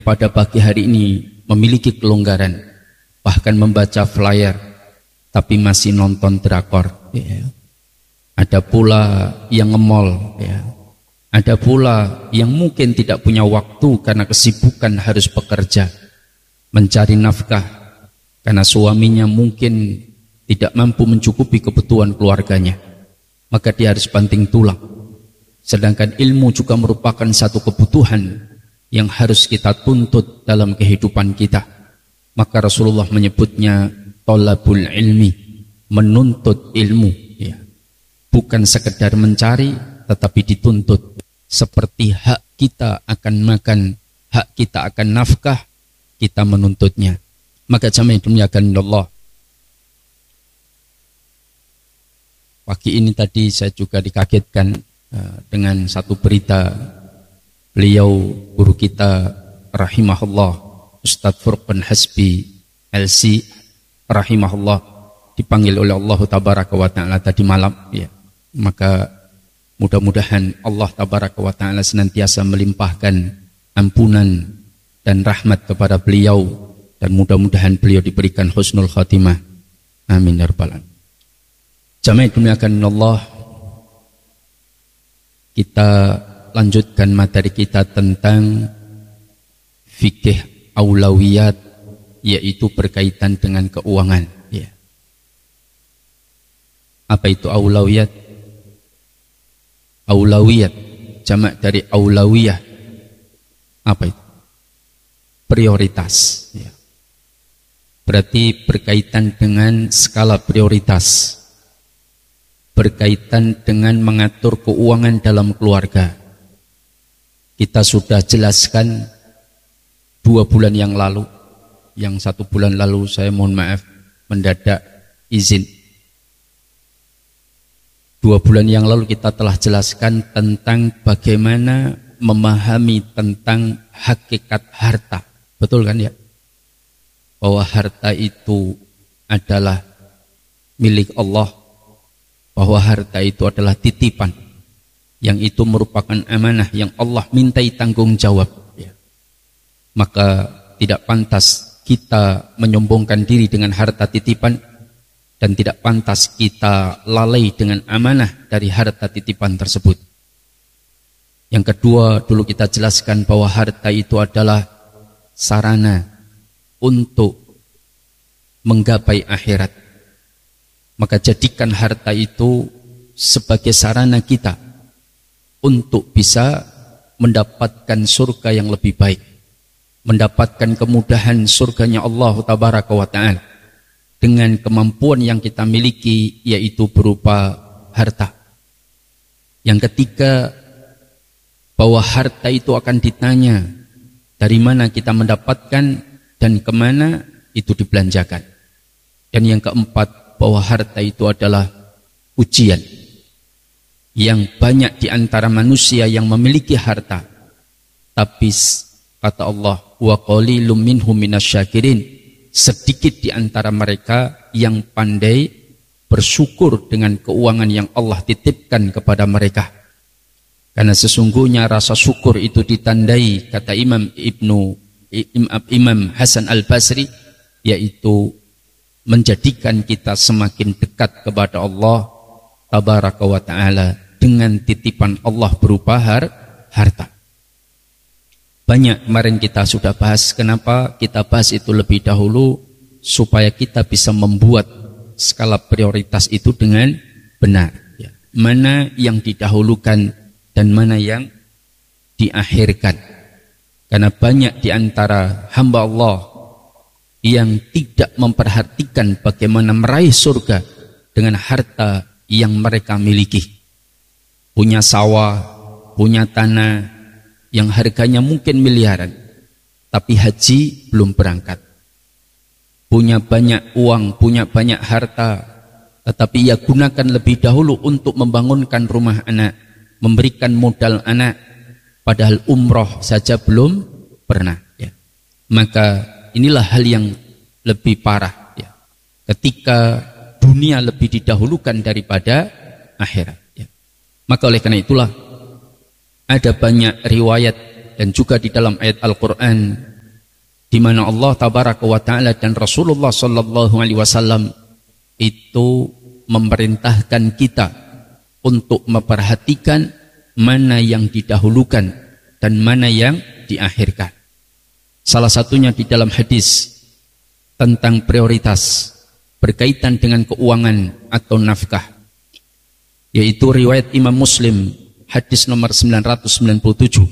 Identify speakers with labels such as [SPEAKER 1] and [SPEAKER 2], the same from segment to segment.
[SPEAKER 1] pada pagi hari ini memiliki kelonggaran, bahkan membaca flyer, tapi masih nonton drakor. Ada pula yang ngemol, ada pula yang mungkin tidak punya waktu karena kesibukan harus bekerja, mencari nafkah, karena suaminya mungkin tidak mampu mencukupi kebutuhan keluarganya, maka dia harus banting tulang. Sedangkan ilmu juga merupakan satu kebutuhan yang harus kita tuntut dalam kehidupan kita. Maka Rasulullah menyebutnya thalabul ilmi, menuntut ilmu, bukan sekedar mencari, tetapi dituntut. Seperti hak kita akan makan, hak kita akan nafkah, kita menuntutnya. Maka jamaah yang dimuliakan Allah, pagi ini tadi saya juga dikagetkan dengan satu berita. Beliau guru kita rahimahullah, Ustadz Furqan Hasbi LC rahimahullah, dipanggil oleh Allah tabaraka wa ta'ala tadi malam, maka mudah-mudahan Allah tabaraka wa ta'ala senantiasa melimpahkan ampunan dan rahmat kepada beliau, dan mudah-mudahan beliau diberikan husnul khatimah, amin ya rabbal alamin. Jamaah dimuliakan Allah, kita lanjutkan materi kita tentang fikih aulawiyat, yaitu berkaitan dengan keuangan. Apa itu aulawiyat? Aulawiyat jamak dari aulawiyah. Apa itu? Prioritas. Berarti berkaitan dengan skala prioritas, berkaitan dengan mengatur keuangan dalam keluarga. Kita sudah jelaskan 2 bulan yang lalu. Yang 1 bulan lalu saya mohon maaf mendadak izin. 2 bulan yang lalu kita telah jelaskan tentang bagaimana memahami tentang hakikat harta. Betul kan ya? Bahwa harta itu adalah milik Allah, bahwa harta itu adalah titipan, yang itu merupakan amanah yang Allah mintai tanggung jawab. Maka tidak pantas kita menyombongkan diri dengan harta titipan, dan tidak pantas kita lalai dengan amanah dari harta titipan tersebut. Yang kedua, dulu kita jelaskan bahwa harta itu adalah sarana untuk menggapai akhirat. Maka jadikan harta itu sebagai sarana kita untuk bisa mendapatkan surga yang lebih baik, mendapatkan kemudahan surganya Allah tabaraka wa ta'ala dengan kemampuan yang kita miliki, yaitu berupa harta. Yang ketiga, bahwa harta itu akan ditanya dari mana kita mendapatkan dan kemana itu dibelanjakan. Dan yang keempat, bahwa harta itu adalah ujian. Yang banyak di antara manusia yang memiliki harta, tapi kata Allah, wa qalilum minhum minasyakirin, sedikit di antara mereka yang pandai bersyukur dengan keuangan yang Allah titipkan kepada mereka. Karena sesungguhnya rasa syukur itu ditandai, kata Imam Hasan Al-Basri, yaitu menjadikan kita semakin dekat kepada Allah tabaraka wa ta'ala dengan titipan Allah berupa harta. Banyak kemarin kita sudah bahas. Kenapa kita bahas itu lebih dahulu? Supaya kita bisa membuat skala prioritas itu dengan benar. Mana yang didahulukan dan mana yang diakhirkan. Karena banyak di antara hamba Allah yang tidak memperhatikan bagaimana meraih surga dengan harta yang mereka miliki. Punya sawah, punya tanah yang harganya mungkin miliaran, tapi haji belum berangkat. Punya banyak uang, punya banyak harta, tetapi ia gunakan lebih dahulu untuk membangunkan rumah anak, memberikan modal anak, padahal umroh saja belum pernah. Maka inilah hal yang lebih parah, ketika dunia lebih didahulukan daripada akhirat. Maka oleh karena itulah ada banyak riwayat dan juga di dalam ayat Al-Quran di mana Allah tabaraka wa taala dan Rasulullah sallallahu alaihi wasallam itu memerintahkan kita untuk memperhatikan mana yang didahulukan dan mana yang diakhirkan. Salah satunya di dalam hadis tentang prioritas berkaitan dengan keuangan atau nafkah, yaitu riwayat Imam Muslim hadis nomor 997,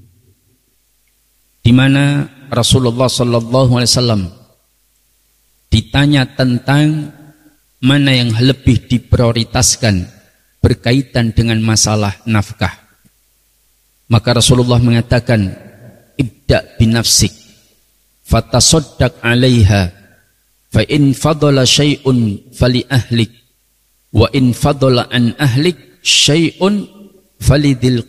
[SPEAKER 1] di mana Rasulullah sallallahu alaihi wasallam ditanya tentang mana yang lebih diprioritaskan berkaitan dengan masalah nafkah. Maka Rasulullah mengatakan, ibda binafsik fatasaddaq 'alaiha fa in fadala syai'un fali ahlik wa in fadala an ahlik syai'un falidhi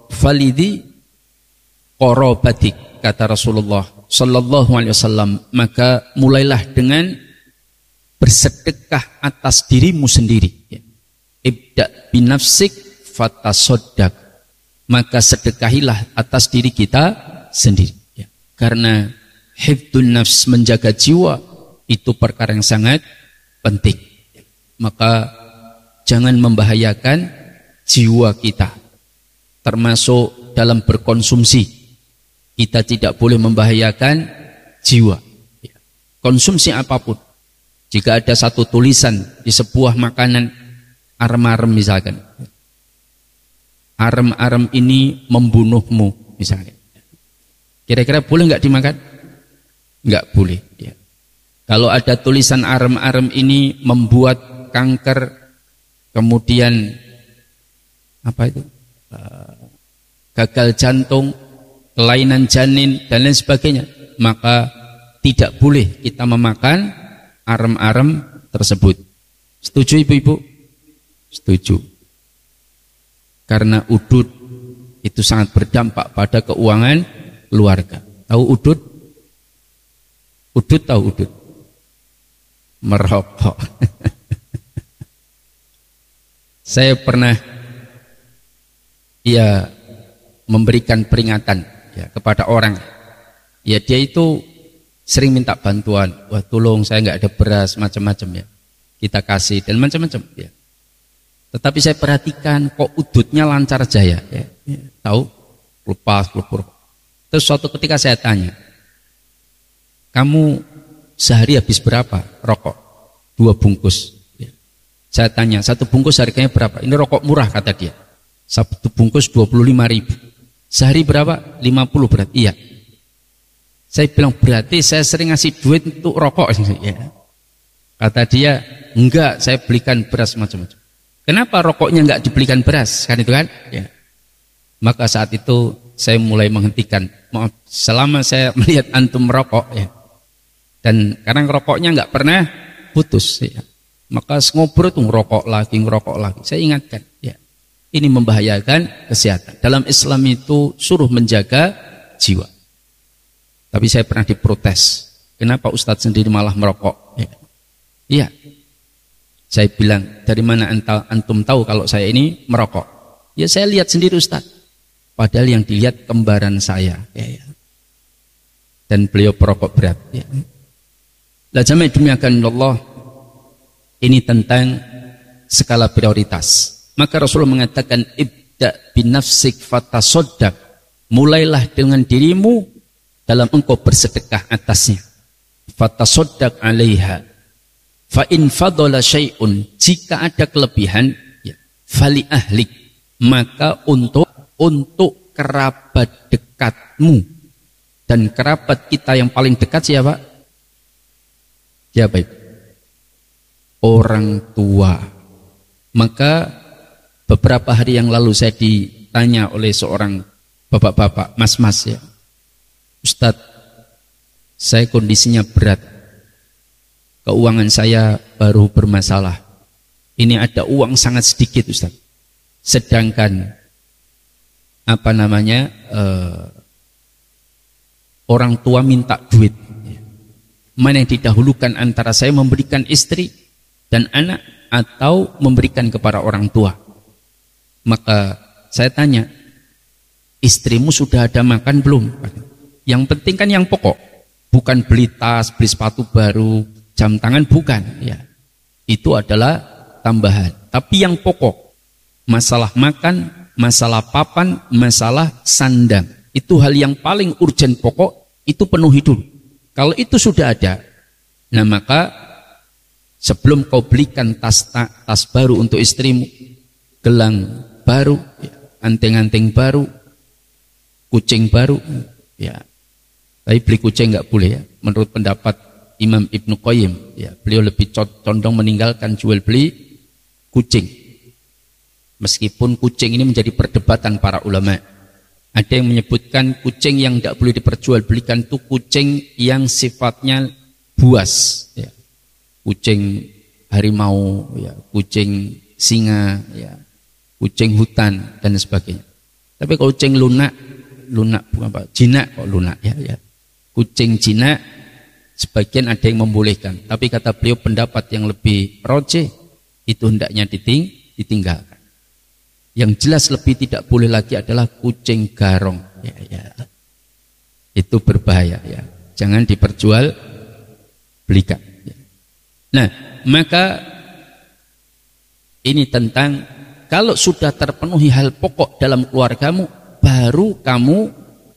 [SPEAKER 1] qarabatik, kata Rasulullah sallallahu alaihi wasallam. Maka mulailah dengan bersedekah atas dirimu sendiri. Ibda binafsik fatasaddaq, maka sedekahilah atas diri kita sendiri. Karena hifdzun nafs, menjaga jiwa, itu perkara yang sangat penting. Maka jangan membahayakan jiwa kita. Termasuk dalam berkonsumsi, kita tidak boleh membahayakan jiwa. Konsumsi apapun, jika ada satu tulisan di sebuah makanan, arem-arem misalkan, arem-arem ini membunuhmu misalnya, kira-kira boleh nggak dimakan? Nggak boleh. Ya. Kalau ada tulisan arem-arem ini membuat kanker, kemudian apa itu, gagal jantung, kelainan janin dan lain sebagainya, maka tidak boleh kita memakan arem-arem tersebut. Setuju ibu-ibu? Setuju. Karena udud itu sangat berdampak pada keuangan keluarga. Tahu udud? Udud tahu udud? Merokok. Saya pernah memberikan peringatan kepada orang. Dia itu sering minta bantuan. Wah, tolong saya nggak ada beras, macam-macam ya. Kita kasih dan macam-macam ya. Tetapi saya perhatikan kok udutnya lancar jaya ya. Tahu? Lepas, pelupur. Terus suatu ketika saya tanya, kamu sehari habis berapa rokok? 2 bungkus. Ya. Saya tanya, 1 bungkus harganya berapa? Ini rokok murah kata dia. 1 bungkus 25.000. Sehari berapa? 50 berarti. Iya. Saya bilang berarti saya sering ngasih duit untuk rokok. Ya. Kata dia, enggak, saya belikan beras macam-macam. Kenapa rokoknya enggak dibelikan beras? Kan itu kan? Ya. Maka saat itu saya mulai menghentikan. Maaf, selama saya melihat antum merokok ya. Dan karena rokoknya enggak pernah putus ya. Maka ngobrol tuh ngerokok lagi. Saya ingatkan ya. Ini membahayakan kesehatan. Dalam Islam itu suruh menjaga jiwa. Tapi saya pernah diprotes. Kenapa Ustadz sendiri malah merokok? Ya. Iya. Saya bilang, dari mana antum tahu kalau saya ini merokok? Ya saya lihat sendiri Ustaz. Padahal yang dilihat kembaran saya. Ya. Dan beliau perokok berat. Ya. Lah jamaah demikian Allah, ini tentang skala prioritas. Maka Rasulullah mengatakan, ibda binafsik fatasaddaq. Mulailah dengan dirimu dalam engkau bersedekah atasnya. Fatasaddaq 'alaiha. Fa in fadala syai'un, jika ada kelebihan ya, fali ahlik, maka untuk kerabat dekatmu. Dan kerabat kita yang paling dekat siapa? Siapa itu? Orang tua. Maka beberapa hari yang lalu saya ditanya oleh seorang bapak-bapak, mas-mas ya, Ustadz, saya kondisinya berat. Keuangan saya baru bermasalah. Ini ada uang sangat sedikit Ustaz. Sedangkan orang tua minta duit. Mana yang didahulukan antara saya memberikan istri dan anak atau memberikan kepada orang tua? Maka saya tanya, istrimu sudah ada makan belum? Yang penting kan yang pokok. Bukan beli tas, beli sepatu baru, jam tangan, bukan. Ya. Itu adalah tambahan. Tapi yang pokok, masalah makan, masalah papan, masalah sandang. Itu hal yang paling urgent pokok, itu penuhi dulu. Kalau itu sudah ada, nah maka sebelum kau belikan tas baru untuk istrimu, gelang baru, anting-anting baru, kucing baru, ya. Tapi beli kucing nggak boleh ya. Menurut pendapat Imam Ibnu Qayyim, ya, beliau lebih condong meninggalkan jual beli kucing. Meskipun kucing ini menjadi perdebatan para ulama. Ada yang menyebutkan kucing yang tidak boleh diperjualbelikan itu kucing yang sifatnya buas, ya. Kucing harimau, ya, kucing singa, ya, kucing hutan dan sebagainya. Tapi kalau kucing lunak bukan apa, jinak kok lunak, ya. Kucing jinak sebagian ada yang membolehkan, tapi kata beliau pendapat yang lebih rojeh itu hendaknya ditinggalkan. Yang jelas lebih tidak boleh lagi adalah kucing garong, ya. Itu berbahaya, ya. Jangan diperjual belikan. Ya. Nah, maka ini tentang kalau sudah terpenuhi hal pokok dalam keluargamu, baru kamu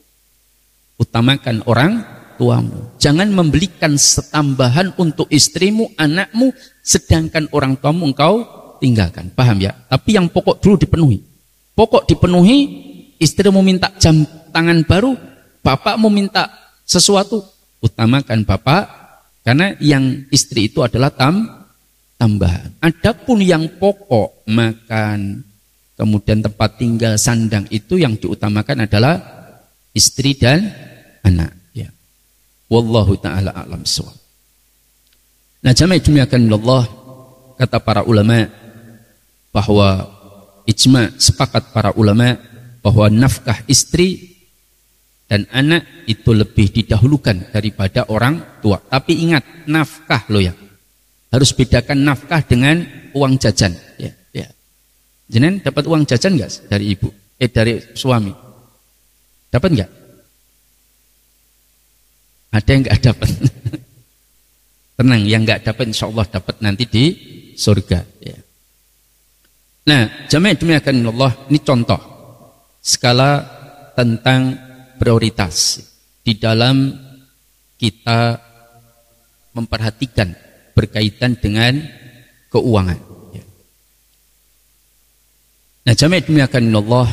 [SPEAKER 1] utamakan orang tuamu. Jangan membelikan setambahan untuk istrimu, anakmu, sedangkan orang tuamu engkau tinggalkan. Paham ya? Tapi yang pokok dulu dipenuhi. Pokok dipenuhi, istrimu minta jam tangan baru, bapakmu minta sesuatu, utamakan bapak, karena yang istri itu adalah tambahan. Adapun yang pokok, makan, kemudian tempat tinggal, sandang, itu yang diutamakan adalah istri dan anak. Ya. Wallahu ta'ala a'lam bissawab. Nah, jamaah dimuliakan Allah, kata para ulama bahwa ijma, sepakat para ulama bahwa nafkah istri dan anak itu lebih didahulukan daripada orang tua. Tapi ingat, nafkah loh ya. Harus bedakan nafkah dengan uang jajan. Ya, ya. Jenengan dapat uang jajan nggak dari ibu? Dari suami? Dapat nggak? Ada yang nggak dapat. Tenang, yang nggak dapat insya Allah dapat nanti di surga. Ya. Nah, jamaah dimuliakan Allah, ini contoh skala tentang prioritas di dalam kita memperhatikan berkaitan dengan keuangan. Ya. Nah, jamaah dimuliakan Allah,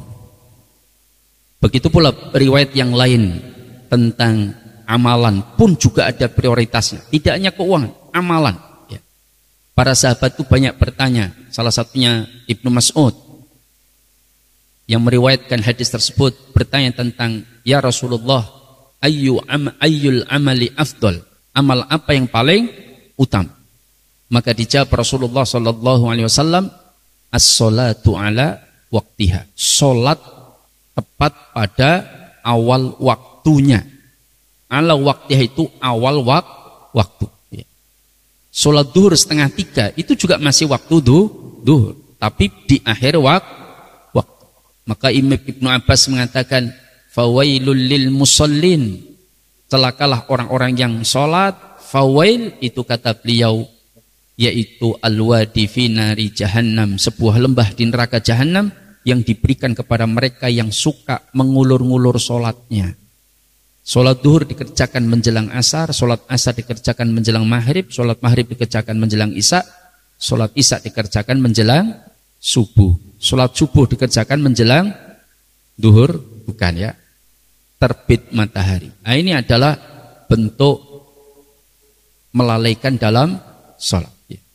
[SPEAKER 1] begitu pula riwayat yang lain tentang amalan pun juga ada prioritasnya. Tidak hanya keuangan, amalan. Ya. Para sahabat itu banyak bertanya. Salah satunya Ibnu Mas'ud yang meriwayatkan hadis tersebut bertanya tentang, ya Rasulullah, ayyul amali afdal? Amal apa yang paling utama? Maka dijawab Rasulullah sallallahu alaihi wasallam, as-salatu ala waqtiha. Salat tepat pada awal waktunya. Ala waktiha itu awal waktu. Ya. Salat duhur 2:30 itu juga masih waktu duhur, tapi di akhir waktu. Maka Imam Ibnu Abbas mengatakan, fawailul lil musallin. Celakalah orang-orang yang salat. Fawail itu kata beliau yaitu al-wadi fi nari jahannam, sebuah lembah di neraka jahannam yang diberikan kepada mereka yang suka mengulur-ngulur salatnya. Salat duhur dikerjakan menjelang asar, salat asar dikerjakan menjelang maghrib, salat maghrib dikerjakan menjelang isya, salat isya dikerjakan menjelang subuh, salat subuh dikerjakan menjelang duhur, bukan ya, terbit matahari. Nah, ini adalah bentuk melalaikan dalam salat.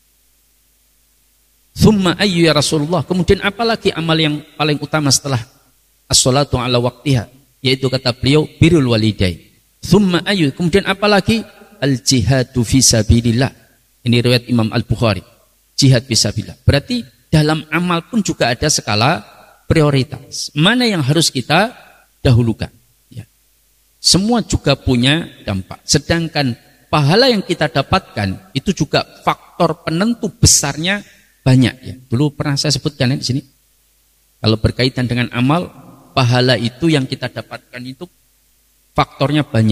[SPEAKER 1] Thumma ayyu ya Rasulullah, kemudian apalagi amal yang paling utama setelah as-salatu ala waqtiha? Yaitu kata beliau birrul walidain. Thumma ayyu, kemudian apalagi? Al-jihadu fisabilillah. Ini riwayat Imam Al-Bukhari. Jihad fisabilillah. Berarti dalam amal pun juga ada skala prioritas. Mana yang harus kita dahulukan? Ya. Semua juga punya dampak. Sedangkan pahala yang kita dapatkan itu juga faktor penentu besarnya banyak. Ya. Dulu pernah saya sebutkan ya di sini. Kalau berkaitan dengan amal, pahala itu yang kita dapatkan itu faktornya banyak.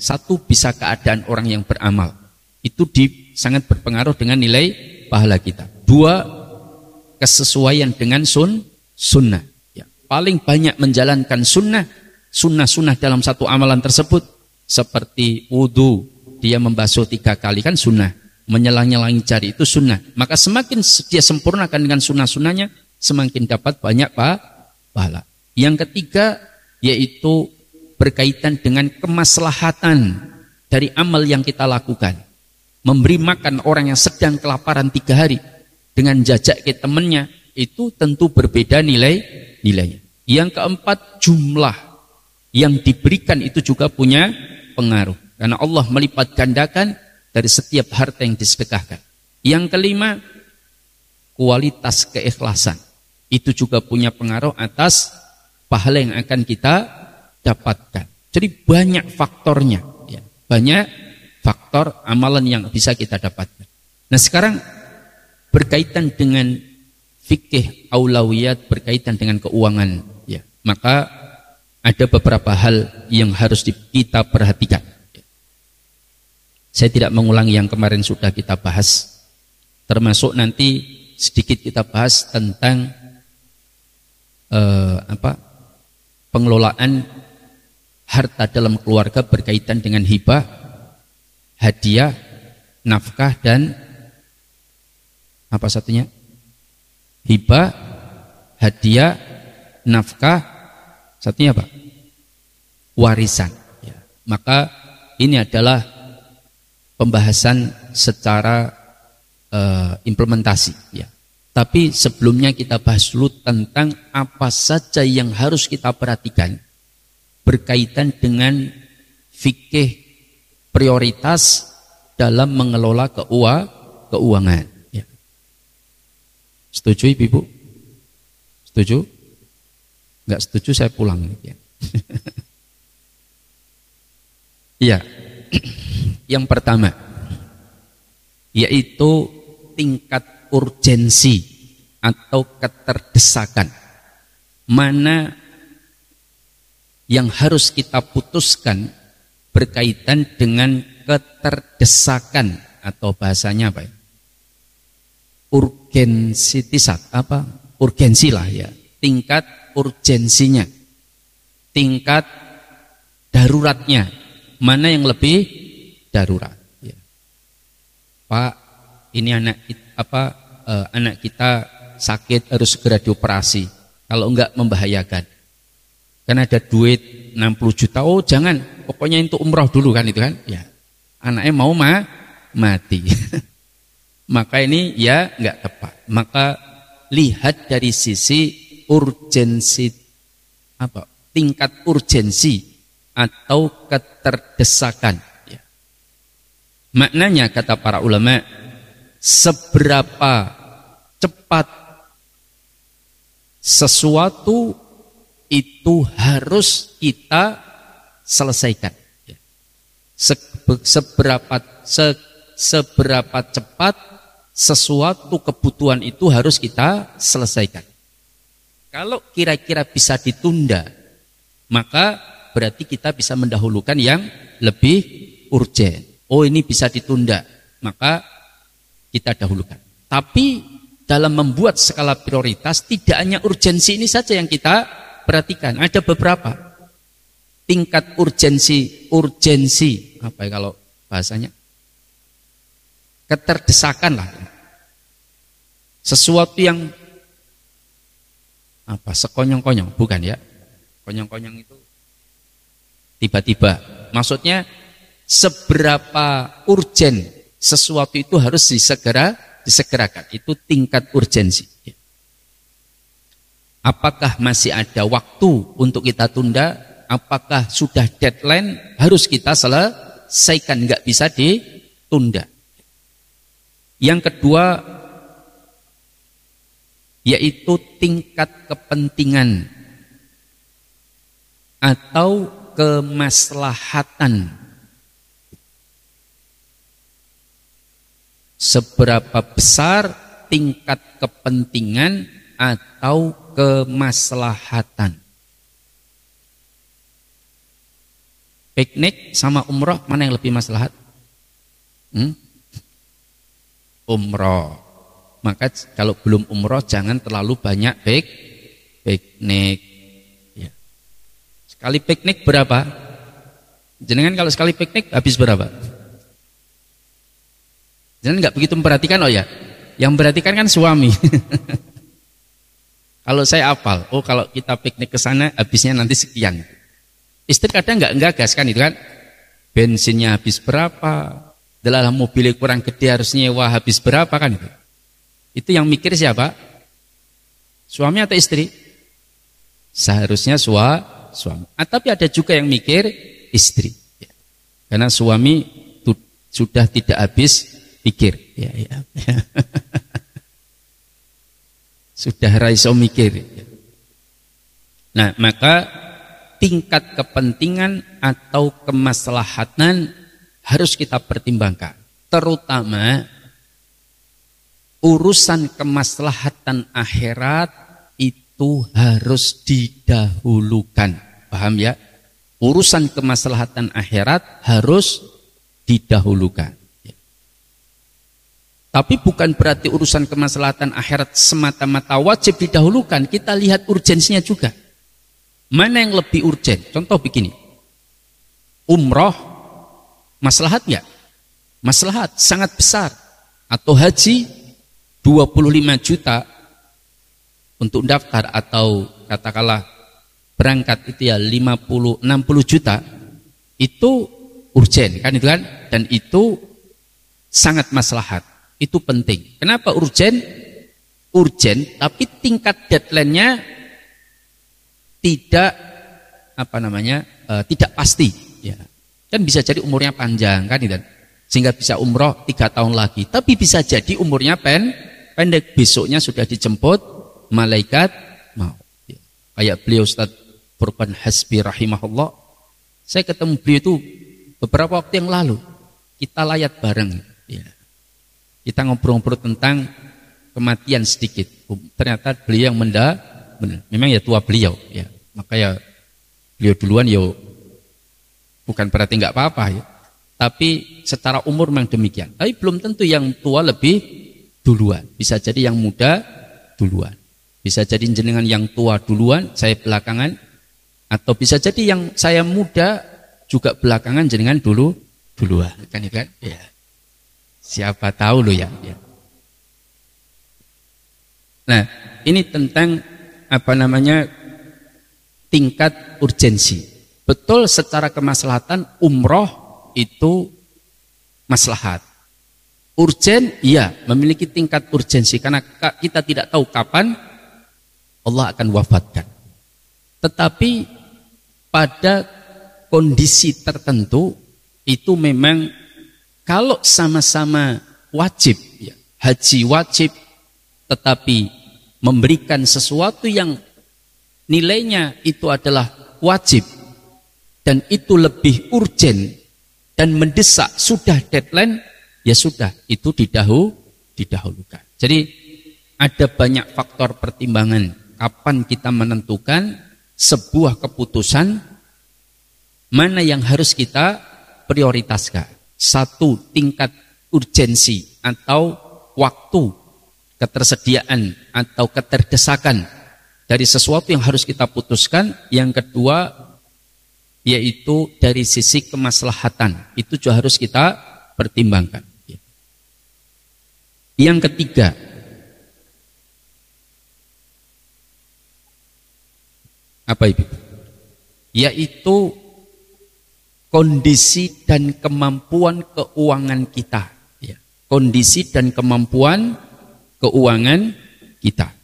[SPEAKER 1] Satu, bisa keadaan orang yang beramal. Itu sangat berpengaruh dengan nilai pahala kita. Dua, kesesuaian dengan sunnah. Ya, paling banyak menjalankan sunnah dalam satu amalan tersebut. Seperti wudu, dia membasuh 3 kali kan sunnah. Menyelang-nyelangi jari itu sunnah. Maka semakin dia sempurnakan dengan sunnah-sunnahnya, semakin dapat banyak pahala. Yang ketiga, yaitu berkaitan dengan kemaslahatan dari amal yang kita lakukan. Memberi makan orang yang sedang kelaparan 3 hari dengan jajak ke temannya, itu tentu berbeda nilainya. Yang keempat, jumlah yang diberikan itu juga punya pengaruh. Karena Allah melipat gandakan dari setiap harta yang disedekahkan. Yang kelima, kualitas keikhlasan. Itu juga punya pengaruh atas pahala yang akan kita dapatkan. Jadi banyak faktornya, ya. Banyak faktor amalan yang bisa kita dapatkan. Nah sekarang berkaitan dengan fikih aulawiyat, berkaitan dengan keuangan, ya. Maka ada beberapa hal yang harus kita perhatikan. Saya tidak mengulangi yang kemarin sudah kita bahas, termasuk nanti sedikit kita bahas tentang pengelolaan harta dalam keluarga berkaitan dengan hibah, hadiah, nafkah, dan apa satunya? Hibah, hadiah, nafkah, satunya apa? Warisan. Ya. Maka ini adalah pembahasan secara implementasi. Ya. Tapi sebelumnya kita bahas dulu tentang apa saja yang harus kita perhatikan berkaitan dengan fikih prioritas dalam mengelola keuangan. Ya. Setuju Ibu? Setuju? Enggak setuju saya pulang. Ya. Iya. Yang pertama yaitu tingkat urgensi atau keterdesakan. Mana yang harus kita putuskan berkaitan dengan keterdesakan atau bahasanya apa ya? Urgensitisat, apa? Urgensi lah ya. Tingkat urgensinya. Tingkat daruratnya. Mana yang lebih darurat? Ya. Pak, ini anak kita sakit harus segera dioperasi. Kalau enggak membahayakan. Kan ada duit 60 juta, oh jangan, pokoknya itu umroh dulu kan itu kan. Ya. Anaknya mau mati. Maka ini ya enggak tepat. Maka lihat dari sisi urgensi tingkat urgensi atau keterdesakan. Ya. Maknanya kata para ulama, seberapa cepat sesuatu itu harus kita selesaikan. Seberapa cepat sesuatu kebutuhan itu harus kita selesaikan. Kalau kira-kira bisa ditunda, maka berarti kita bisa mendahulukan yang lebih urgen. Oh ini bisa ditunda, maka kita dahulukan. Tapi dalam membuat skala prioritas tidak hanya urgensi ini saja yang kita perhatikan, ada beberapa tingkat urgensi apa ya kalau bahasanya, keterdesakan lah, sesuatu yang sekonyong-konyong, bukan ya, konyong-konyong itu tiba-tiba, maksudnya seberapa urgen sesuatu itu harus disegerakan, itu tingkat urgensi. Apakah masih ada waktu untuk kita tunda? Apakah sudah deadline? Harus kita selesaikan, nggak bisa ditunda. Yang kedua, yaitu tingkat kepentingan atau kemaslahatan. Seberapa besar tingkat kepentingan atau kemaslahatan. Piknik sama umroh mana yang lebih maslahat? Umroh. Maka kalau belum umroh jangan terlalu banyak piknik. Ya. Sekali piknik berapa? Jenengan kalau sekali piknik habis berapa? Jenengan nggak begitu memperhatikan, oh ya. Yang memperhatikan kan suami. Kalau saya hafal, oh kalau kita piknik ke sana habisnya nanti sekian. Istri kadang nggak gagas kan itu kan, bensinnya habis berapa, dalam mobilnya kurang gede harus nyewa habis berapa kan itu. Itu yang mikir siapa? Suami atau istri? Seharusnya suami. Tapi ada juga yang mikir istri, karena suami sudah tidak habis pikir. Ya. Sudah raiso mikir. Nah maka tingkat kepentingan atau kemaslahatan harus kita pertimbangkan. Terutama urusan kemaslahatan akhirat itu harus didahulukan. Paham ya? Urusan kemaslahatan akhirat harus didahulukan. Tapi bukan berarti urusan kemaslahatan akhirat semata-mata wajib didahulukan. Kita lihat urgensinya juga. Mana yang lebih urgen? Contoh begini. Umroh, maslahat nggak? Maslahat, sangat besar. Atau haji, 25 juta untuk daftar atau katakanlah berangkat itu ya 50-60 juta. Itu urgen kan itu kan? Dan itu sangat maslahat. Itu penting. Kenapa urgen? Urgen, tapi tingkat deadline-nya tidak tidak pasti. Ya. Kan bisa jadi umurnya panjang kan itu, sehingga bisa umroh 3 tahun lagi. Tapi bisa jadi umurnya pendek. Besoknya sudah dijemput malaikat mau. Ya. Kayak beliau Ustaz Furqan Hasbi rahimahullah. Saya ketemu beliau itu beberapa waktu yang lalu. Kita layat bareng. Ya. Kita ngobrol-ngobrol tentang kematian sedikit. Ternyata beliau yang memang ya tua beliau. Ya. Maka ya beliau duluan ya bukan berarti nggak apa-apa ya. Tapi secara umur memang demikian. Tapi belum tentu yang tua lebih duluan. Bisa jadi yang muda duluan. Bisa jadi jenengan yang tua duluan, saya belakangan. Atau bisa jadi yang saya muda juga belakangan jenengan duluan. Kan ya kan? Ya. Siapa tahu loh ya. Nah, ini tentang tingkat urgensi. Betul secara kemaslahatan umroh itu maslahat. Urgen, iya, memiliki tingkat urgensi karena kita tidak tahu kapan Allah akan wafatkan. Tetapi pada kondisi tertentu itu memang kalau sama-sama wajib, ya, haji wajib, tetapi memberikan sesuatu yang nilainya itu adalah wajib dan itu lebih urgen dan mendesak, sudah deadline, ya sudah itu didahulukan. Jadi ada banyak faktor pertimbangan kapan kita menentukan sebuah keputusan mana yang harus kita prioritaskan. Satu, tingkat urgensi atau waktu, ketersediaan atau keterdesakan dari sesuatu yang harus kita putuskan. Yang kedua yaitu dari sisi kemaslahatan, itu juga harus kita pertimbangkan. Yang ketiga, apa itu? Yaitu kondisi dan kemampuan keuangan kita. Kondisi dan kemampuan keuangan kita.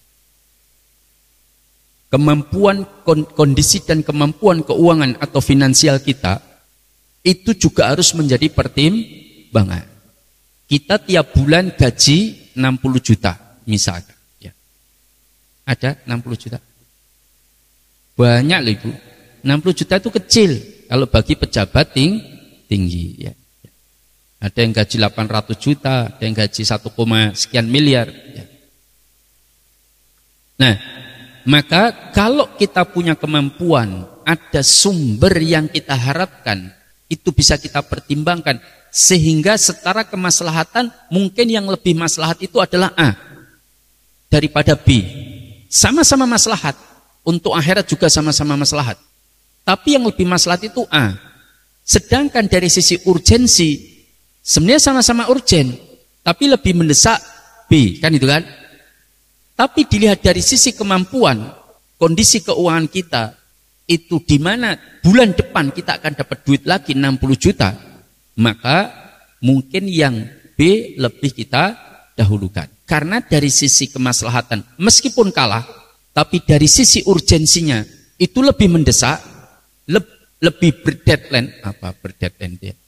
[SPEAKER 1] Kondisi dan kemampuan keuangan atau finansial kita itu juga harus menjadi pertimbangan. Kita tiap bulan gaji 60 juta misalkan. Ya. Ada 60 juta? Banyak loh Ibu. 60 juta itu kecil kalau bagi pejabat tinggi. Ya. Ada yang gaji 800 juta, ada yang gaji 1, sekian miliar. Ya. Nah, maka kalau kita punya kemampuan ada sumber yang kita harapkan, itu bisa kita pertimbangkan. Sehingga setara kemaslahatan, mungkin yang lebih maslahat itu adalah A daripada B. Sama-sama maslahat. Untuk akhirat juga sama-sama maslahat. Tapi yang lebih maslahat itu A. Sedangkan dari sisi urgensi, sebenarnya sama-sama urgen, tapi lebih mendesak B, kan itu kan? Tapi dilihat dari sisi kemampuan, kondisi keuangan kita, itu di mana bulan depan kita akan dapat duit lagi 60 juta, maka mungkin yang B lebih kita dahulukan. Karena dari sisi kemaslahatan, meskipun kalah, tapi dari sisi urgensinya, itu lebih mendesak, lebih berdeadline. Apa berdeadline dia?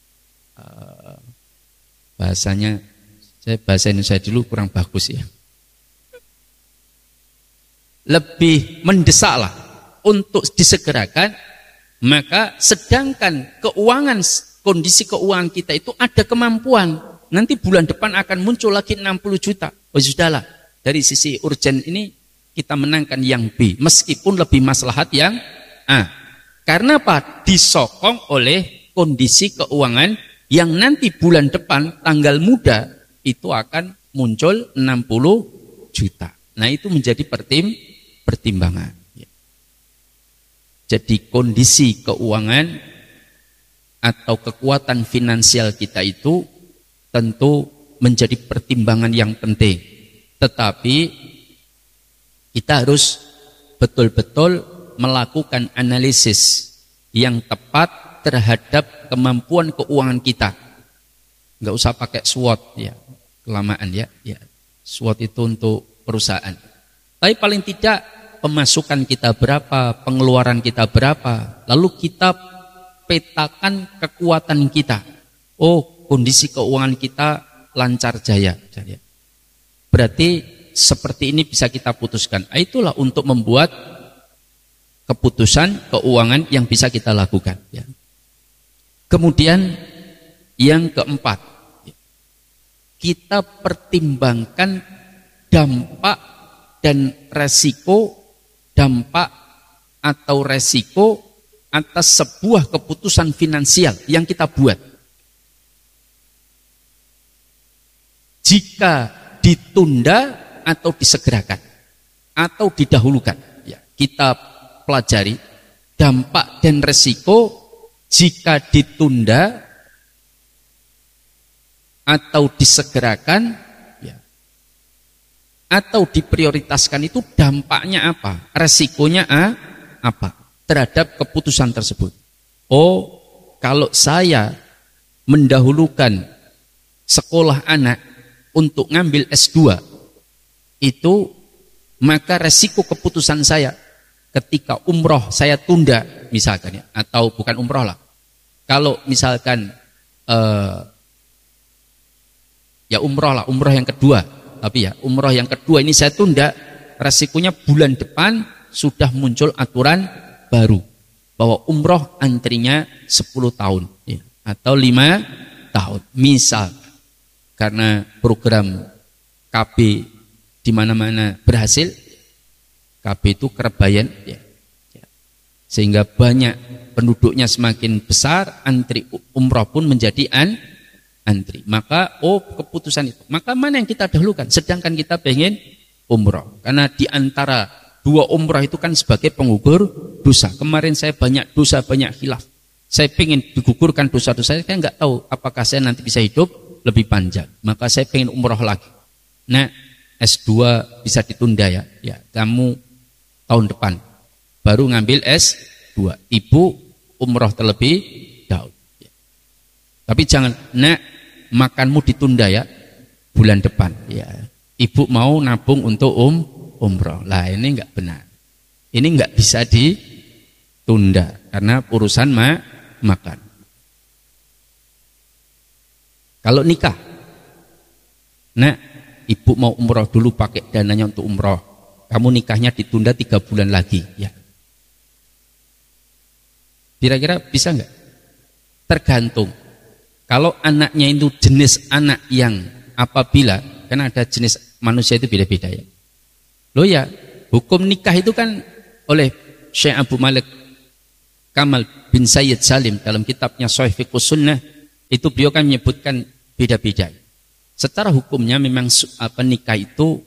[SPEAKER 1] Bahasanya, bahasa Indonesia dulu kurang bagus ya. Lebih mendesaklah untuk disegerakan, maka sedangkan keuangan, kondisi keuangan kita itu ada kemampuan, nanti bulan depan akan muncul lagi 60 juta. Oh sudahlah, dari sisi urgen ini kita menangkan yang B, meskipun lebih maslahat yang A. Karena apa? Disokong oleh kondisi keuangan yang nanti bulan depan tanggal muda itu akan muncul 60 juta. Nah itu menjadi pertimbangan. Jadi kondisi keuangan atau kekuatan finansial kita itu tentu menjadi pertimbangan yang penting. Tetapi kita harus betul-betul melakukan analisis yang tepat terhadap kemampuan keuangan kita. Enggak usah pakai SWOT ya, kelamaan ya. SWOT itu untuk perusahaan. Tapi paling tidak pemasukan kita berapa, pengeluaran kita berapa, lalu kita petakan kekuatan kita. Oh, kondisi keuangan kita lancar jaya. Berarti seperti ini bisa kita putuskan. Itulah untuk membuat keputusan keuangan yang bisa kita lakukan. Kemudian yang keempat, kita pertimbangkan dampak dan resiko, dampak atau resiko atas sebuah keputusan finansial yang kita buat. Jika ditunda atau disegerakan atau didahulukan, kita pelajari dampak dan resiko jika ditunda atau disegerakan atau diprioritaskan, itu dampaknya apa? Resikonya apa terhadap keputusan tersebut? Oh, kalau saya mendahulukan sekolah anak untuk ngambil S2, itu maka resiko keputusan saya ketika umroh saya tunda misalkan ya, atau bukan umroh lah. Kalau misalkan ya umroh lah, umroh yang kedua. Tapi ya umroh yang kedua ini saya tunda, resikonya bulan depan sudah muncul aturan baru bahwa umroh antrinya 10 tahun ya, atau 5 tahun. Misal karena program KB di mana-mana berhasil, KB itu kerebayan ya. Sehingga banyak penduduknya semakin besar, antri umroh pun menjadi antri. Maka keputusan itu, maka mana yang kita dahulukan? Sedangkan kita pengen umroh, karena di antara dua umroh itu kan sebagai pengukur dosa. Kemarin saya banyak dosa, banyak khilaf, saya pengen digugurkan dosa-dosa, saya nggak tahu apakah saya nanti bisa hidup lebih panjang, maka saya pengen umroh lagi. Nah, S2 bisa ditunda ya, kamu tahun depan baru ngambil S2, ibu umroh terlebih dahulu. Tapi jangan, makanmu ditunda ya, bulan depan ya. Ibu mau nabung untuk umroh. Lah ini enggak benar. Ini enggak bisa ditunda karena urusan makan. Kalau nikah, ibu mau umroh dulu pakai dananya untuk umroh. Kamu nikahnya ditunda 3 bulan lagi ya. Kira-kira bisa enggak? Tergantung. Kalau anaknya itu jenis anak yang apabila, kan ada jenis manusia itu beda-beda ya. Loh ya, hukum nikah itu kan oleh Syekh Abu Malik Kamal bin Sayyid Salim dalam kitabnya Shahih Fiqhus Sunnah itu beliau kan menyebutkan beda-beda. Secara hukumnya memang nikah itu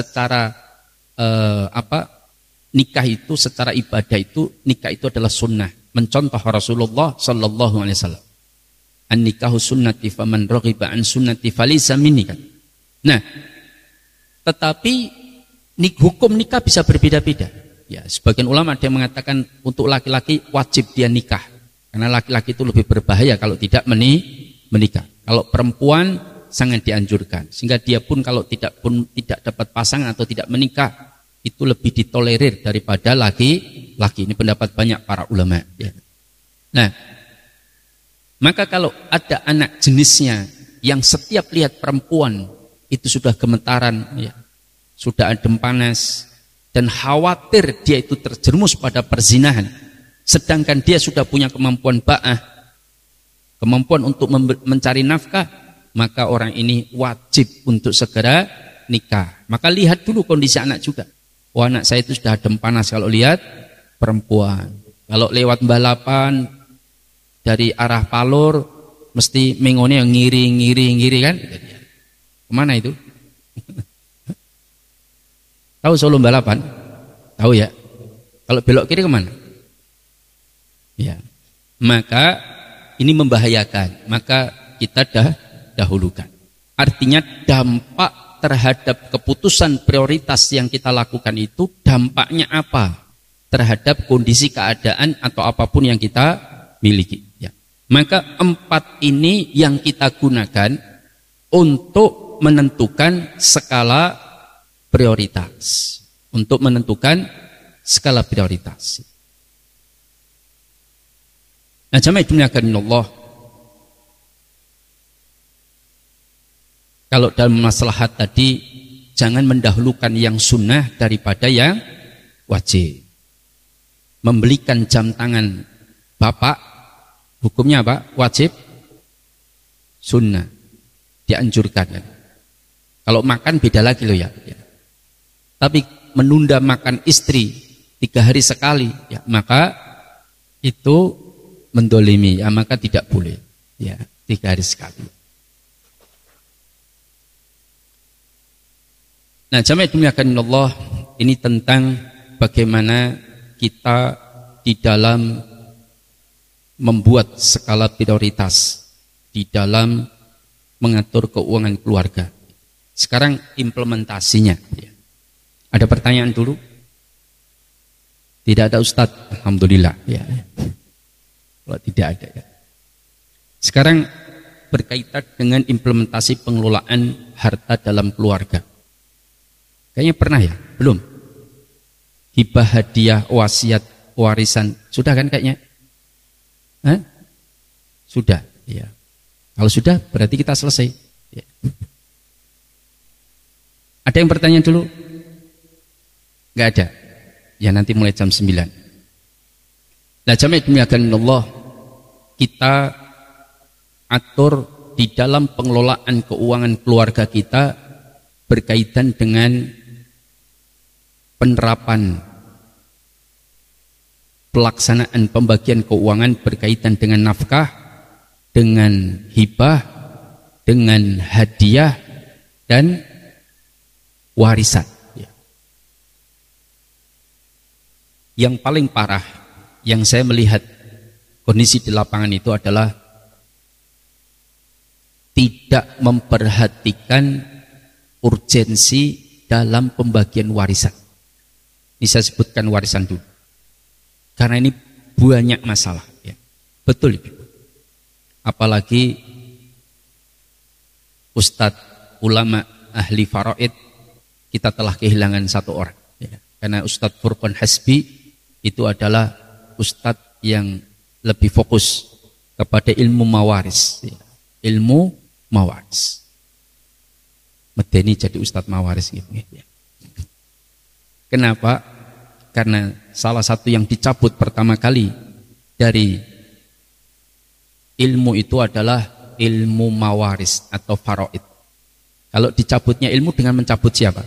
[SPEAKER 1] nikah itu secara ibadah itu nikah itu adalah sunnah. Mencontoh Rasulullah sallallahu alaihi wasallam. An-nikahu sunnati faman raghiba an sunnati falaysa minni kan. Nah, tetapi hukum nikah bisa berbeda-beda. Ya, sebagian ulama ada yang mengatakan untuk laki-laki wajib dia nikah. Karena laki-laki itu lebih berbahaya kalau tidak menikah. Kalau perempuan sangat dianjurkan. Sehingga dia pun kalau tidak dapat pasangan atau tidak menikah, itu lebih ditolerir daripada laki-laki. Ini pendapat banyak para ulama. Ya. Nah, maka kalau ada anak jenisnya yang setiap lihat perempuan itu sudah gemetaran, ya, sudah adem panas, dan khawatir dia itu terjerumus pada perzinahan, sedangkan dia sudah punya kemampuan ba'ah, kemampuan untuk mencari nafkah, maka orang ini wajib untuk segera nikah. Maka lihat dulu kondisi anak juga. Oh, anak saya itu sudah adem panas kalau lihat perempuan. Kalau lewat balapan dari arah Palur mesti mengone yang ngiri kan? Kemana itu? Tahu Solo balapan? Tahu ya? Kalau belok kiri kemana? Ya. Maka ini membahayakan. Maka kita dahulukan. Artinya dampak terhadap keputusan prioritas yang kita lakukan itu dampaknya apa? Terhadap kondisi keadaan atau apapun yang kita miliki. Ya. Maka 4 ini yang kita gunakan untuk menentukan skala prioritas, untuk menentukan skala prioritas. Nah, jamaah dimuliakan Allah, kalau dalam maslahat tadi jangan mendahulukan yang sunnah daripada yang wajib. Membelikan jam tangan bapak hukumnya apa? Wajib, sunnah, dianjurkan. Kalau makan beda lagi loh ya. Tapi menunda makan istri 3 hari sekali, ya, maka itu mendolimi, ya, maka tidak boleh, ya, 3 hari sekali. Nah, jamaah dimuliakan Allah, ini tentang bagaimana kita di dalam membuat skala prioritas, di dalam mengatur keuangan keluarga. Sekarang implementasinya. Ya. Ada pertanyaan dulu? Tidak ada Ustadz? Alhamdulillah. Ya. Kalau tidak ada ya. Sekarang berkaitan dengan implementasi pengelolaan harta dalam keluarga. Kayaknya pernah ya? Belum? Hibah, hadiah, wasiat, warisan. Sudah kan kayaknya? Hah? Sudah. Ya. Kalau sudah berarti kita selesai. Ya. Ada yang bertanya dulu? Enggak ada. Ya nanti mulai jam 9. Nah, jamaah dimuliakan Allah, kita atur di dalam pengelolaan keuangan keluarga kita berkaitan dengan penerapan pelaksanaan pembagian keuangan berkaitan dengan nafkah, dengan hibah, dengan hadiah dan warisan. Yang paling parah yang saya melihat kondisi di lapangan itu adalah tidak memperhatikan urgensi dalam pembagian warisan. Ini saya sebutkan warisan dulu, karena ini banyak masalah. Ya. Betul itu. Apalagi ustadz, ulama, ahli faraid, kita telah kehilangan 1 orang. Ya. Karena Ustadz Furqan Hasbi itu adalah ustadz yang lebih fokus kepada ilmu mawaris. Ya. Ilmu mawaris. Medeni jadi ustadz mawaris gitu. Ya. Kenapa? Karena salah satu yang dicabut pertama kali dari ilmu itu adalah ilmu mawaris atau faraid. Kalau dicabutnya ilmu dengan mencabut siapa?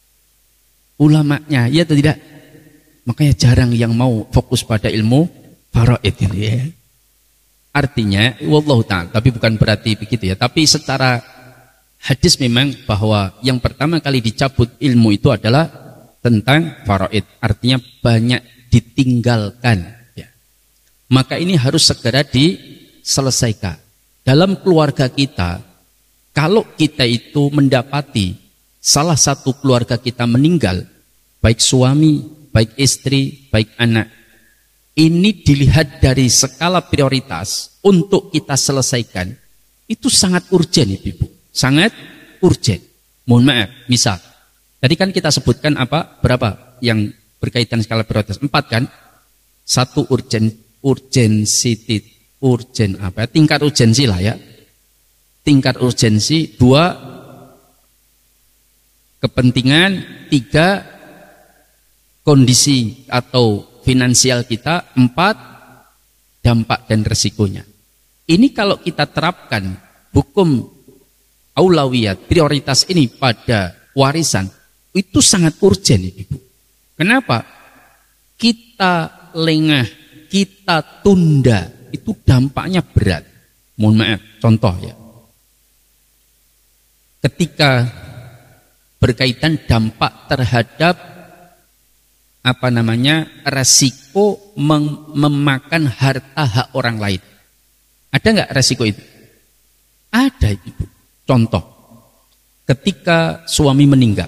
[SPEAKER 1] Ulamanya, ya atau tidak? Makanya jarang yang mau fokus pada ilmu faraid itu ya. Artinya, wallahu ta'ala, tapi bukan berarti begitu ya. Tapi secara hadis memang bahwa yang pertama kali dicabut ilmu itu adalah tentang faraid. Artinya banyak ditinggalkan. Ya. Maka ini harus segera diselesaikan. Dalam keluarga kita, kalau kita itu mendapati salah satu keluarga kita meninggal, baik suami, baik istri, baik anak, ini dilihat dari skala prioritas untuk kita selesaikan, itu sangat urgen Ibu. Sangat urgen. Mohon maaf, misal tadi kan kita sebutkan apa? Berapa yang berkaitan skala prioritas? 4 kan? 1 tingkat urgensi lah ya. Tingkat urgensi, 2 kepentingan, 3 kondisi atau finansial kita, 4 dampak dan resikonya. Ini kalau kita terapkan hukum aulawiyat, prioritas ini pada warisan, itu sangat urgen Ibu. Kenapa? Kita lengah, kita tunda, itu dampaknya berat. Mohon maaf, contoh ya. Ketika berkaitan dampak terhadap resiko memakan harta hak orang lain. Ada nggak resiko itu? Ada Ibu. Contoh, ketika suami meninggal,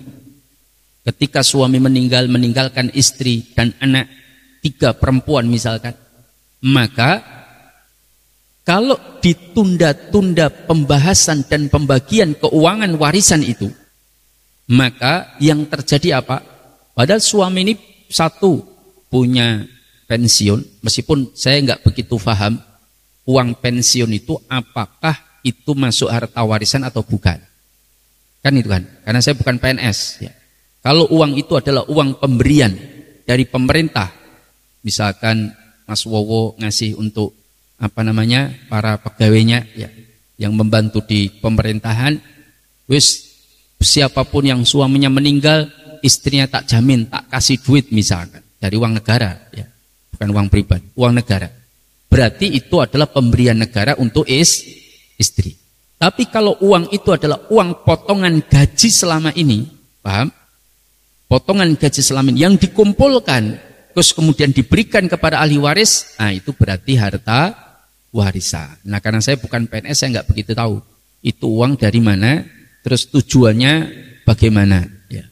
[SPEAKER 1] meninggalkan istri dan anak 3 perempuan misalkan, maka kalau ditunda-tunda pembahasan dan pembagian keuangan warisan itu, maka yang terjadi apa? Padahal suami ini satu punya pensiun, meskipun saya nggak begitu paham uang pensiun itu apakah itu masuk harta warisan atau bukan. Kan itu kan, karena saya bukan PNS ya. Kalau uang itu adalah uang pemberian dari pemerintah, misalkan Mas Wowo ngasih untuk para pegawainya ya, yang membantu di pemerintahan, wis siapapun yang suaminya meninggal, istrinya tak jamin, tak kasih duit misalkan dari uang negara ya, bukan uang pribadi, uang negara. Berarti itu adalah pemberian negara untuk istri. Tapi kalau uang itu adalah uang potongan gaji selama ini, paham? Potongan gaji selama ini yang dikumpulkan terus kemudian diberikan kepada ahli waris, nah itu berarti harta warisan. Nah, karena saya bukan PNS, saya nggak begitu tahu itu uang dari mana, terus tujuannya bagaimana ya.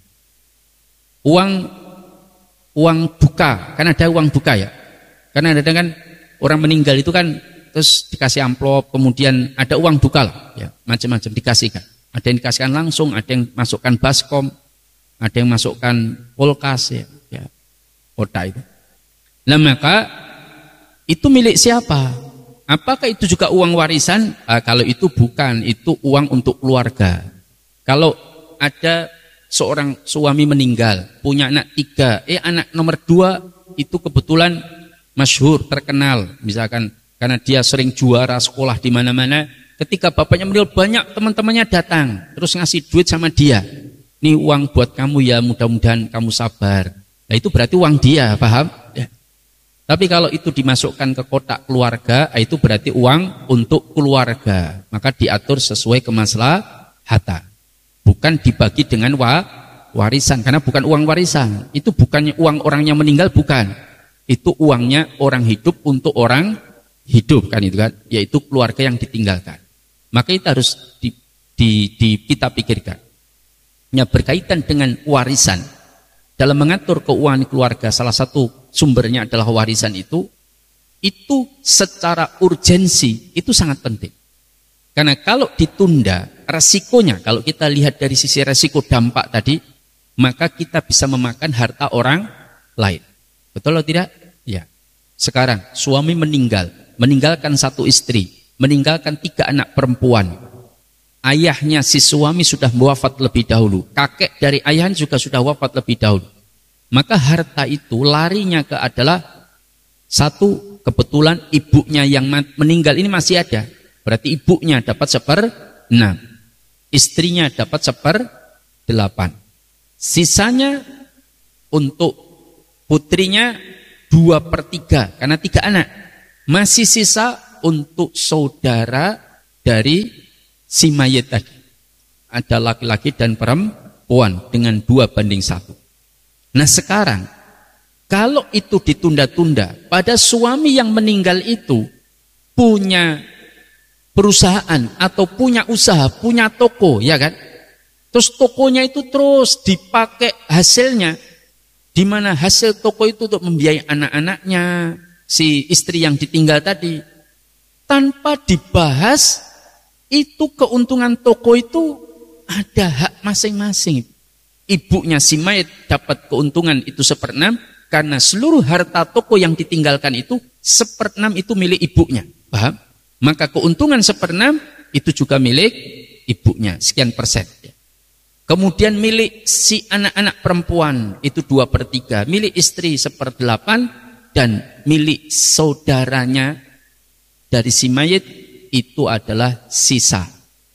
[SPEAKER 1] Uang duka, kan ada uang duka ya. Karena ada kan orang meninggal itu kan terus dikasih amplop, kemudian ada uang duka lah ya, macam-macam dikasihkan. Ada yang dikasihkan langsung, ada yang masukkan baskom, ada yang masukkan polkas ya, kota itu. Nah, maka itu milik siapa? Apakah itu juga uang warisan? Kalau itu bukan, itu uang untuk keluarga. Kalau ada seorang suami meninggal, punya anak 3, anak nomor 2 itu kebetulan masyhur, terkenal, misalkan karena dia sering juara sekolah di mana-mana. Ketika bapaknya meninggal, banyak teman-temannya datang, terus ngasih duit sama dia. Ini uang buat kamu ya, mudah-mudahan kamu sabar. Nah, itu berarti uang dia, paham? Ya. Tapi kalau itu dimasukkan ke kotak keluarga, itu berarti uang untuk keluarga. Maka diatur sesuai kemaslahatan. Bukan dibagi dengan warisan, karena bukan uang warisan. Itu bukannya uang orang yang meninggal, bukan. Itu uangnya orang hidup untuk orang hidup, kan itu kan? Yaitu keluarga yang ditinggalkan. Maka itu harus kita pikirkan. Yang berkaitan dengan warisan, dalam mengatur keuangan keluarga, salah satu sumbernya adalah warisan itu secara urgensi itu sangat penting. Karena kalau ditunda, resikonya, kalau kita lihat dari sisi resiko dampak tadi, maka kita bisa memakan harta orang lain. Betul atau tidak? Ya. Sekarang suami meninggalkan 1 istri, meninggalkan 3 anak perempuan. Ayahnya si suami sudah wafat lebih dahulu, kakek dari ayahnya juga sudah wafat lebih dahulu. Maka harta itu larinya adalah 1, kebetulan ibunya yang meninggal ini masih ada, berarti ibunya dapat 1/6, istrinya dapat 1/8, sisanya untuk putrinya 2/3, karena 3 anak. Masih sisa untuk saudara dari si mayit tadi. Ada laki-laki dan perempuan dengan 2:1. Nah sekarang, kalau itu ditunda-tunda, pada suami yang meninggal itu punya perusahaan atau punya usaha, punya toko, ya kan? Terus tokonya itu terus dipakai hasilnya, di mana hasil toko itu untuk membiayai anak-anaknya, si istri yang ditinggal tadi, tanpa dibahas itu keuntungan toko itu ada hak masing-masing. Ibunya si mayit dapat keuntungan itu 1/6 karena seluruh harta toko yang ditinggalkan itu 1/6 itu milik ibunya. Paham? Maka keuntungan 1/6 itu juga milik ibunya, sekian persen. Kemudian milik si anak-anak perempuan itu 2/3, milik istri 1/8, dan milik saudaranya dari si mayit itu adalah sisa.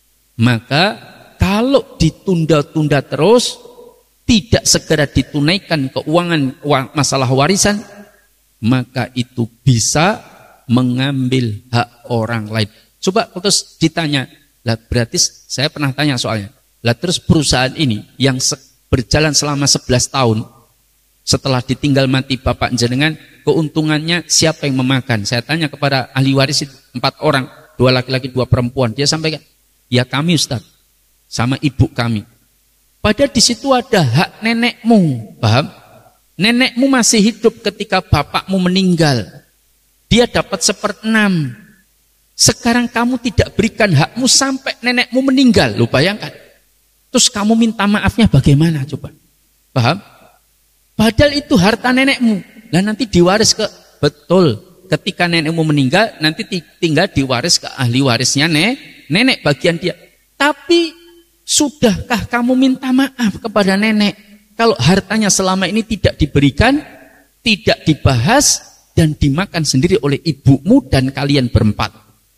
[SPEAKER 1] Maka kalau ditunda-tunda terus, tidak segera ditunaikan keuangan masalah warisan, maka itu bisa mengambil hak orang lain. Coba terus ditanya, lah berarti saya pernah tanya soalnya, lah terus perusahaan ini yang berjalan selama 11 tahun, setelah ditinggal mati bapak jenengan, keuntungannya siapa yang memakan? Saya tanya kepada ahli waris itu, 4 orang, 2 laki-laki 2 perempuan. Dia sampaikan, ya kami Ustaz, sama ibu kami. Padahal di situ ada hak nenekmu, paham? Nenekmu masih hidup ketika bapakmu meninggal. Dia dapat 1/6. Sekarang kamu tidak berikan hakmu sampai nenekmu meninggal. Lu bayangkan. Terus kamu minta maafnya bagaimana coba? Paham? Padahal itu harta nenekmu. Nah nanti diwaris ke, betul, ketika nenekmu meninggal nanti tinggal diwaris ke ahli warisnya nenek bagian dia. Tapi sudahkah kamu minta maaf kepada nenek kalau hartanya selama ini tidak diberikan, tidak dibahas, dan dimakan sendiri oleh ibumu dan kalian berempat?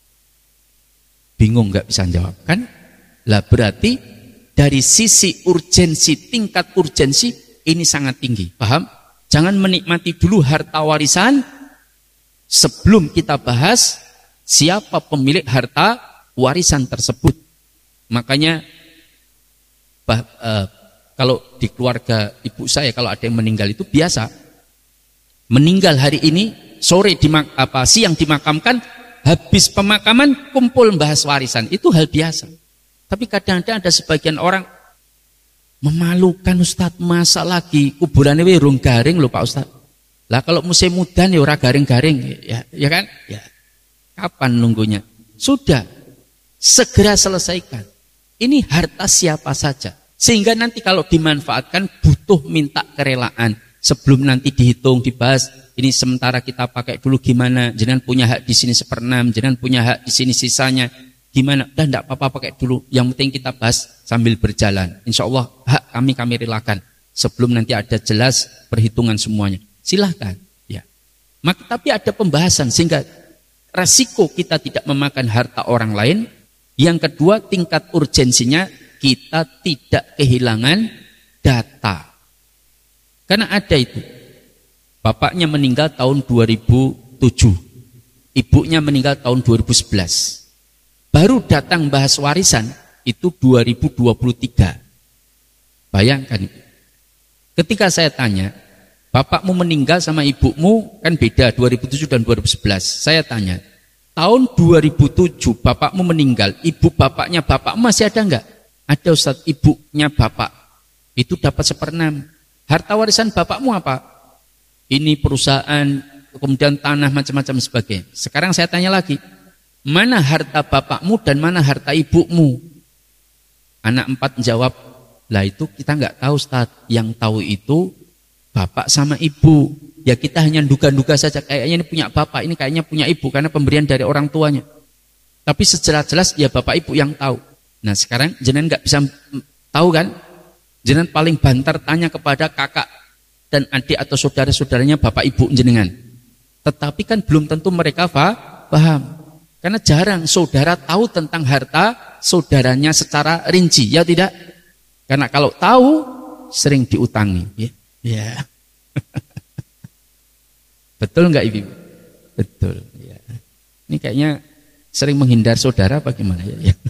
[SPEAKER 1] Bingung nggak bisa jawab kan? Lah berarti dari sisi urgensi, tingkat urgensi ini sangat tinggi. Paham? Jangan menikmati dulu harta warisan sebelum kita bahas siapa pemilik harta warisan tersebut. Makanya kalau di keluarga ibu saya, kalau ada yang meninggal itu biasa. Meninggal hari ini, sore siang dimakamkan, habis pemakaman kumpul membahas warisan. Itu hal biasa. Tapi kadang-kadang ada sebagian orang memalukan, Ustaz, masa lagi kuburannya wirung garing loh Pak Ustaz. Lah kalau musim mudan ya ora garing-garing, ya kan? Ya. Kapan nunggunya? Sudah, segera selesaikan. Ini harta siapa saja. Sehingga nanti kalau dimanfaatkan butuh minta kerelaan. Sebelum nanti dihitung, dibahas, ini sementara kita pakai dulu gimana? Jenengan punya hak di sini 1/6, jenengan punya hak di sini sisanya. Gimana? Dan tidak apa-apa pakai dulu. Yang penting kita bahas sambil berjalan. Insya Allah hak kami relakan. Sebelum nanti ada jelas perhitungan semuanya. Silahkan. Ya. Tapi ada pembahasan sehingga resiko kita tidak memakan harta orang lain. Yang kedua, tingkat urgensinya kita tidak kehilangan data. Karena ada itu. Bapaknya meninggal tahun 2007. Ibunya meninggal tahun 2011. Baru datang bahas warisan itu 2023. Bayangkan. Ketika saya tanya, bapakmu meninggal sama ibumu kan beda 2007 dan 2011. Saya tanya, tahun 2007 bapakmu meninggal, ibu bapaknya bapakmu masih ada enggak? Ada Ustaz, ibunya bapak. Itu dapat 1/6. Harta warisan bapakmu apa? Ini perusahaan, kemudian tanah macam-macam sebagainya. Sekarang saya tanya lagi, mana harta bapakmu dan mana harta ibumu? Anak 4 menjawab, lah itu kita nggak tahu Ustaz. Yang tahu itu bapak sama ibu. Ya kita hanya duga-duga saja, kayaknya ini punya bapak, ini kayaknya punya ibu karena pemberian dari orang tuanya. Tapi sejelas-jelas ya bapak ibu yang tahu. Nah sekarang jenengan nggak bisa tahu kan? Jenengan paling banter tanya kepada kakak dan adik atau saudara-saudaranya bapak ibu jenengan. Tetapi kan belum tentu mereka paham. Karena jarang saudara tahu tentang harta saudaranya secara rinci, ya tidak? Karena kalau tahu sering diutangi, ya. Betul enggak Ibu? Betul, ya. Ini kayaknya sering menghindar saudara apa gimana ya?